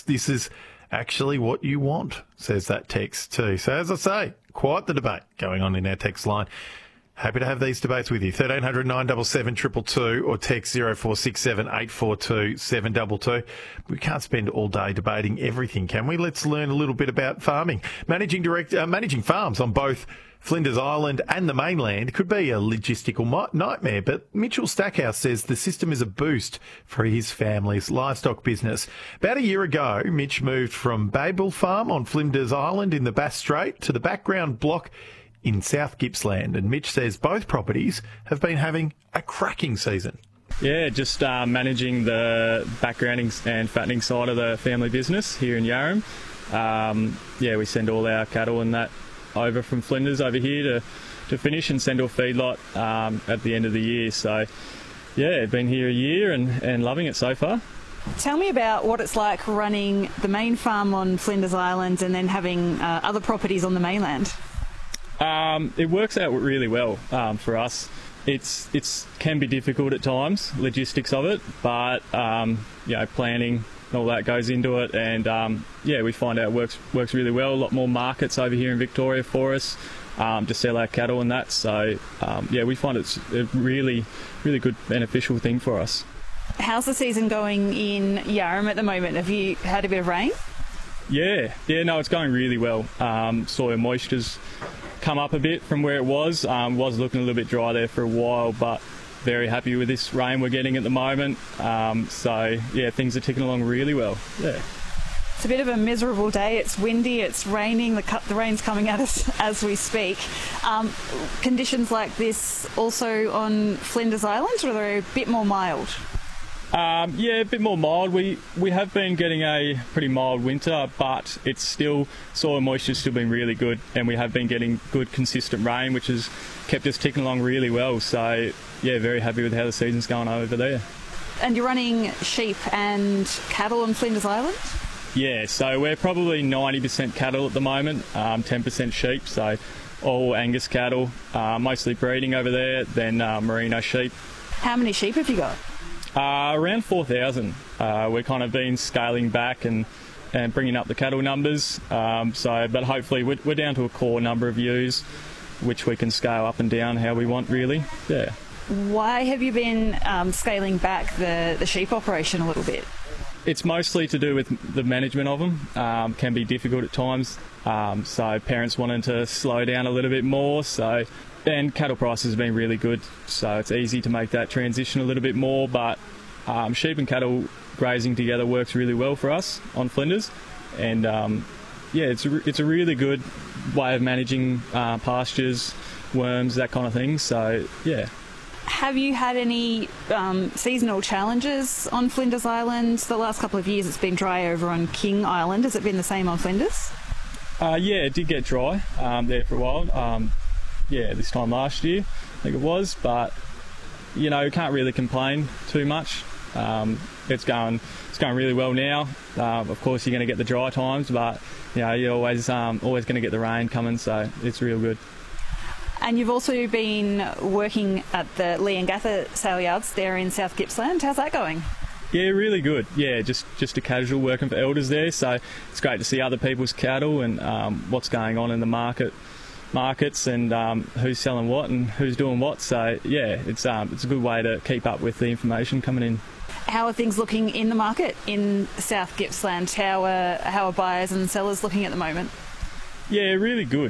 this is actually what you want, says that text too. So as I say, quite the debate going on in our text line. Happy to have these debates with you. 1300 977 222 or text 0467 842 722. We can't spend all day debating everything, can we? Let's learn a little bit about farming. Managing farms on both Flinders Island and the mainland could be a logistical nightmare, but Mitchell Stackhouse says the system is a boost for his family's livestock business. About a year ago, Mitch moved from Babel Farm on Flinders Island in the Bass Strait to the background block in South Gippsland, and Mitch says both properties have been having a cracking season. Yeah, just managing the backgrounding and fattening side of the family business here in Yarram. We send all our cattle and that over from Flinders over here to finish and send to a feedlot at the end of the year. So, yeah, been here a year and loving it so far. Tell me about what it's like running the main farm on Flinders Island and then having other properties on the mainland. It works out really well for us. It's can be difficult at times, logistics of it, but planning and all that goes into it, and we find out it works really well. A lot more markets over here in Victoria for us to sell our cattle and that. So we find it's a really, really good beneficial thing for us. How's the season going in Yarram at the moment? Have you had a bit of rain? No, it's going really well. Soil moisture's come up a bit from where it was. Was looking a little bit dry there for a while, but very happy with this rain we're getting at the moment. Things are ticking along really well. Yeah. It's a bit of a miserable day. It's windy, it's raining, the rain's coming at us as we speak. Conditions like this also on Flinders Island, or are they a bit more mild? A bit more mild. We have been getting a pretty mild winter, but it's still, soil moisture's still been really good, and we have been getting good consistent rain, which has kept us ticking along really well. So very happy with how the season's going over there. And you're running sheep and cattle on Flinders Island? Yeah, so we're probably 90% cattle at the moment, 10% sheep, so all Angus cattle, mostly breeding over there, then merino sheep. How many sheep have you got? Around 4,000. We're kind of been scaling back and bringing up the cattle numbers. But hopefully we're down to a core number of ewes, which we can scale up and down how we want, really. Yeah. Why have you been scaling back the sheep operation a little bit? It's mostly to do with the management of them. Can be difficult at times. So parents wanting to slow down a little bit more. And cattle prices have been really good, so it's easy to make that transition a little bit more. But sheep and cattle grazing together works really well for us on Flinders, and it's a really good way of managing pastures, worms, that kind of thing. So yeah. Have you had any seasonal challenges on Flinders Island? The last couple of years it's been dry over on King Island. Has it been the same on Flinders? It did get dry there for a while. This time last year, I think it was, but can't really complain too much. It's going really well now. Of course, you're going to get the dry times, but you're always going to get the rain coming, so it's real good. And you've also been working at the Leongatha sale yards there in South Gippsland. How's that going? Yeah, really good. Yeah, just a casual working for elders there, so it's great to see other people's cattle and what's going on in the markets and who's selling what and who's doing what. So it's a good way to keep up with the information coming in. How are things looking in the market in South Gippsland? How are buyers and sellers looking at the moment? Yeah, really good.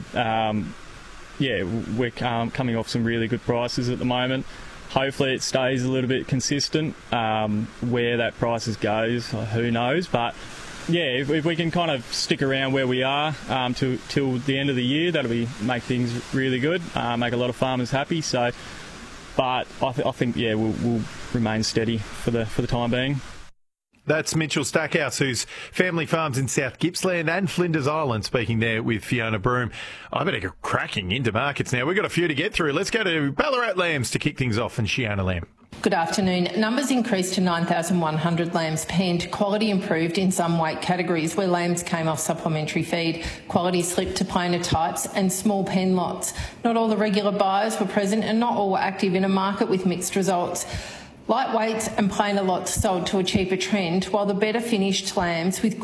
We're coming off some really good prices at the moment. Hopefully it stays a little bit consistent. Where that prices goes, who knows, but if we can kind of stick around where we are till the end of the year, that'll make things really good, make a lot of farmers happy. So, but I think we'll remain steady for the time being. That's Mitchell Stackhouse, whose family farms in South Gippsland and Flinders Island, speaking there with Fiona Broome. I better get cracking into markets now. We've got a few to get through. Let's go to Ballarat Lambs to kick things off, and Shiona Lamb. Good afternoon. Numbers increased to 9,100 lambs penned. Quality improved in some weight categories where lambs came off supplementary feed. Quality slipped to plainer types and small pen lots. Not all the regular buyers were present and not all were active in a market with mixed results. Lightweights and plainer lots sold to a cheaper trend, while the better finished lambs with good